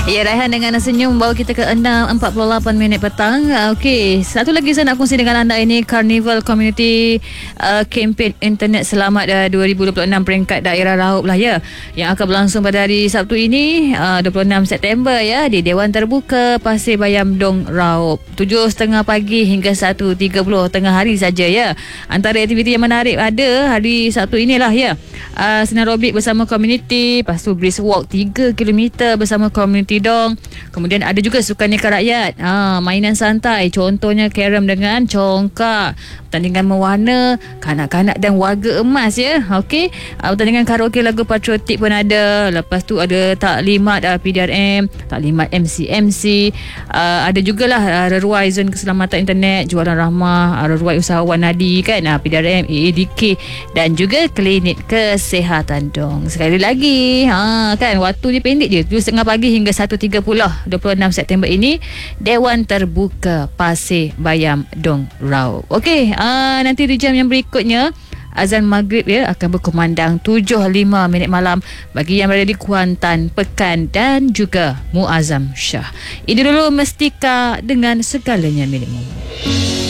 Ya, Raihan dengan senyum membawa kita ke 6.48 minit petang. Okey, satu lagi saya nak kongsi dengan anda ini Carnival Community Campaign Internet Selamat 2026 peringkat daerah Raup lah ya, yang akan berlangsung pada hari Sabtu ini 26 September ya, di Dewan Terbuka Pasir Bayam Dong Raup, 7.30 pagi hingga 1.30 tengah hari saja ya. Antara aktiviti yang menarik ada hari Sabtu inilah ya, senam aerobik bersama komuniti, lepas tu brisk walk 3 km bersama komuniti Dong. Kemudian ada juga sukaneka rakyat, mainan santai, contohnya carom dengan congkak, pertandingan mewarna kanak-kanak dan warga emas ya. Okey, pertandingan karaoke lagu patriotik pun ada. Lepas tu ada taklimat PDRM, taklimat MC, ada jugalah reruai zon keselamatan internet, jualan rahmah, reruai usahawan nadi kan, PDRM, AADK dan juga klinik kesihatan Dong. Sekali lagi kan, waktu dia pendek je, 7.30 pagi hingga 1.30 26 September ini, Dewan Terbuka Pasir Bayam Dong Raup. Okey, nanti di jam yang berikutnya azan maghrib ya akan berkumandang 7.05 minit malam bagi yang berada di Kuantan, Pekan dan juga Muazzam Shah. Ini dulu Mestika dengan segalanya milikmu.